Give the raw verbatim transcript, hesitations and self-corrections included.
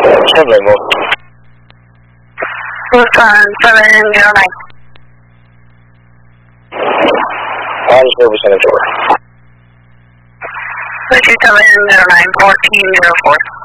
seven more. Tucson seven zero nine. On service on the door. Victor seven zero nine, fourteen zero four.